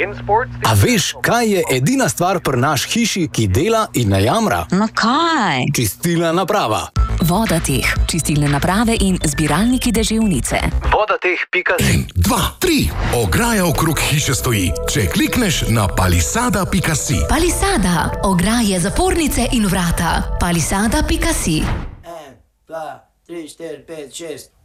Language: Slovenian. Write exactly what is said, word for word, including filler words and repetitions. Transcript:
A veš, kaj je edina stvar pri naš hiši, ki dela in ne jamra? No kaj? Čistilna naprava. Vodateh, čistilne naprave in zbiralniki deževnice. Vodateh pika si. En, dva, tri. Ograja okrog hiše stoji. Če klikneš na palisada pika si. Palisada. Ograje, zapornice in vrata. Palisada pika si. En, dva, tri, štiri, pet, šest.